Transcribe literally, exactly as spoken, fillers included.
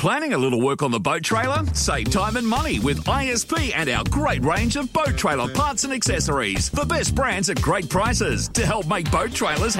planning a little work on the boat trailer? Save time and money with I S P and our great range of boat trailer parts and accessories. The best brands at great prices to help make boat trailers